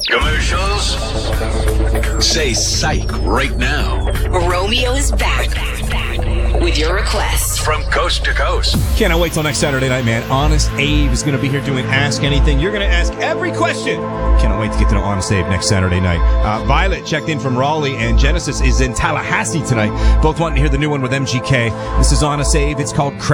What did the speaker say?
Commercials? Say psych right now. Romeo is back with your requests. From coast to coast. Cannot wait till next Saturday night, man. Honest Abe is going to be here doing Ask Anything. You're going to ask every question. Cannot wait to get to know Honest Abe next Saturday night. Violet checked in from Raleigh, and Genesis is in Tallahassee tonight. Both wanting to hear the new one with MGK. This is Honest Abe. It's called Credit.